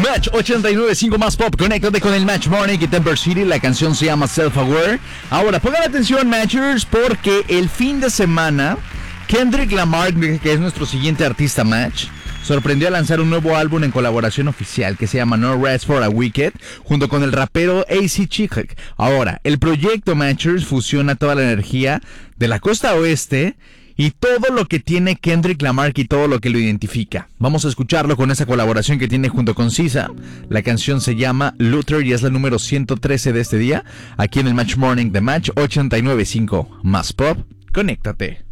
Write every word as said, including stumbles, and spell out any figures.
Match ochenta y nueve punto cinco más pop. Conéctate con el Match Morning y Temper City. La canción se llama Self Aware. Ahora, pongan atención, Matchers, porque el fin de semana Kendrick Lamar, que es nuestro siguiente artista Match, sorprendió a lanzar un nuevo álbum en colaboración oficial que se llama No Rest for a Wicked, junto con el rapero A C Chick. Ahora, el proyecto Matchers fusiona toda la energía de la costa oeste y todo lo que tiene Kendrick Lamar y todo lo que lo identifica. Vamos a escucharlo con esa colaboración que tiene junto con S Z A. La canción se llama Luther y es la número ciento trece de este día, aquí en el Match Morning de Match ochenta y nueve punto cinco más pop. Conéctate.